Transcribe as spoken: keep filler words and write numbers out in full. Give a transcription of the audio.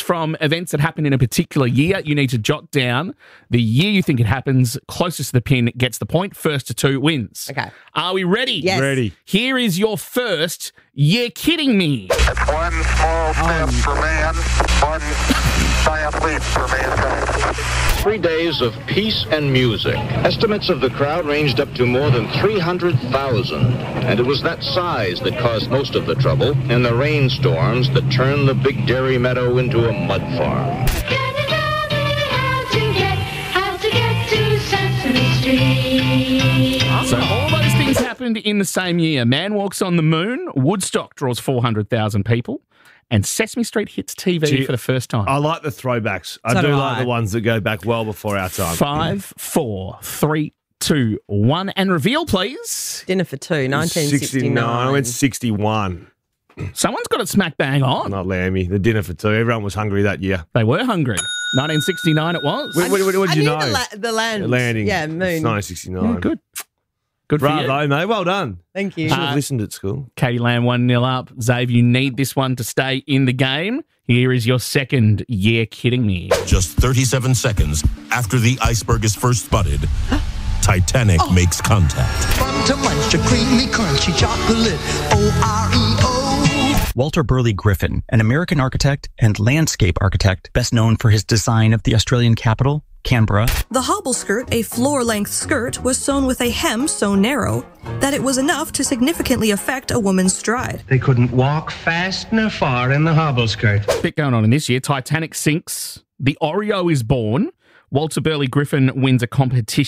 from events that happen in a particular year. You need to jot down the year you think it happens. Closest to the pin gets the point. First to two wins. Okay. Are we ready? Yes. Ready. Here is your first You're Kidding Me. It's one small step Um, for man, one giant leap for mankind. Three days of peace and music. Estimates of the crowd ranged up to more than three hundred thousand. And it was that size that caused most of the trouble in the rainstorms that turned the Big Dairy Meadow into a mud farm. So all those things happened in the same year. Man Walks on the Moon, Woodstock draws four hundred thousand people, and Sesame Street hits T V Gee, for the first time. I like the throwbacks. I So do do like I. the ones that go back well before our time. Five, four, three, two, one, and reveal, please. Dinner for Two, nineteen sixty-nine. I went sixty-one. Someone's got it smack bang on. Not Lammy. The Dinner for Two. Everyone was hungry that year. They were hungry. nineteen sixty-nine it was. What, what, what, what I did you knew know? The, la- the land. Landing. Yeah, moon. It's nineteen sixty-nine. Yeah, good. Good for you. Bravo, mate. Well done. Thank you. You should Uh, have listened at school. Katie Lamb one nil up. Zave, you need this one to stay in the game. Here is your second You're Kidding Me. Just thirty-seven seconds after the iceberg is first spotted, Titanic makes contact. Fun to munch, a creamy, crunchy chocolate. O R E O. Walter Burley Griffin, an American architect and landscape architect, best known for his design of the Australian capital, Canberra. The hobble skirt, a floor-length skirt, was sewn with a hem so narrow that it was enough to significantly affect a woman's stride. They couldn't walk fast nor far in the hobble skirt. Bit going on in this year. Titanic sinks. The Oreo is born. Walter Burley Griffin wins a competition